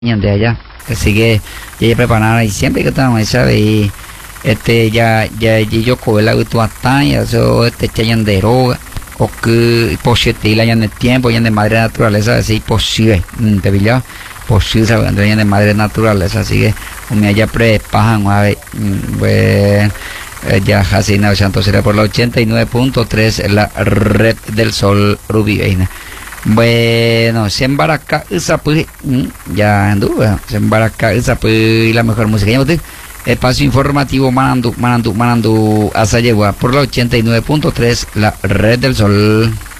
de allá, así que ya preparada y siempre que estamos sabe y ya yo coge la guituatán y eso chayan de droga o que posible ya en el tiempo ya de madre naturaleza así posible te pilló posible sabiendo ya de madre naturaleza así que me haya preparan a ver bueno ya así no santo será por la 89.3 la red del sol Rubiveina. Bueno, se embaraca esa pues ya anduve, se embaraca esa pues la mejor música. Ya usted, espacio informativo manando hasta llegó por la 89.3 la red del sol.